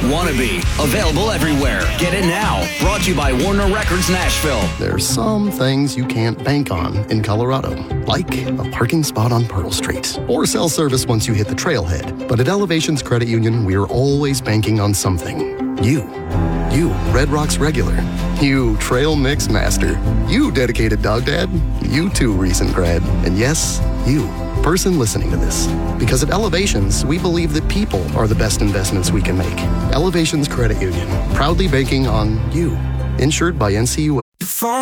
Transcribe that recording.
Wannabe, available everywhere. Get it now. Brought to you by Warner Records Nashville. There's some things you can't bank on in Colorado, like a parking spot on Pearl Street or cell service once you hit the trailhead. But at Elevations Credit Union, we're always banking on something. You, Red Rocks regular. You, trail mix master. You, dedicated dog dad. You too, recent grad. And yes, you, person listening to this. Because at Elevations, we believe that people are the best investments we can make. Elevations Credit Union, proudly banking on you. Insured by NCUA.